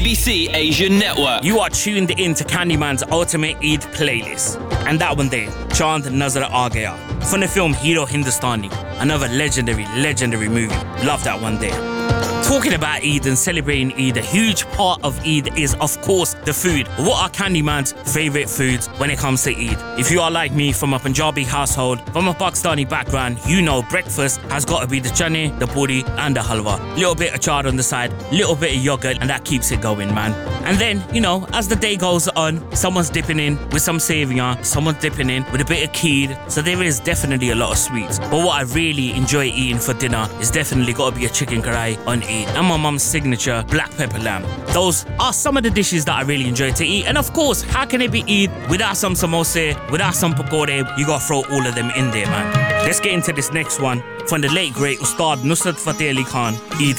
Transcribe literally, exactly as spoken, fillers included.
B C Asian Network. You are tuned in to Candyman's Ultimate Eid playlist. And that one there, Chand Nazar Aa Gaya, from the film Hero Hindustani, another legendary, legendary movie. Love that one there. Talking about Eid and celebrating Eid, a huge part of Eid is, of course, the food. What are Candyman's favourite foods when it comes to Eid? If you are like me, from a Punjabi household, from a Pakistani background, you know breakfast has got to be the chane, the puri and the halwa. Little bit of chard on the side, little bit of yogurt, and that keeps it going, man. And then, you know, as the day goes on, someone's dipping in with some savior, someone's dipping in with a bit of kheer, so there is definitely a lot of sweets. But what I really enjoy eating for dinner is definitely got to be a chicken karai on Eid, and my mum's signature black pepper lamb. Those are some of the dishes that I really enjoy to eat. And of course, how can it be Eid without some samosa, without some pakode? You gotta throw all of them in there, man. Let's get into this next one from the late great Ustad Nusrat Fateh Ali Khan, Eid